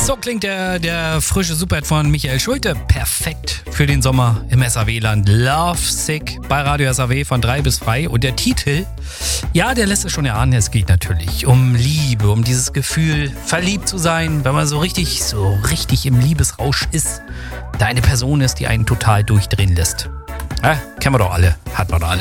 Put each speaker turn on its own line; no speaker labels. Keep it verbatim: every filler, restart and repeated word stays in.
So klingt der, der frische Superhit von Michael Schulte. Perfekt für den Sommer im S A W-Land. Love Sick bei Radio S A W von drei bis frei. Und der Titel, ja, der lässt es schon erahnen. Es geht natürlich um Liebe, um dieses Gefühl, verliebt zu sein, wenn man so richtig, so richtig im Liebesrausch ist. Da eine Person ist, die einen total durchdrehen lässt. Ja, kennen wir doch alle, hat man doch alle.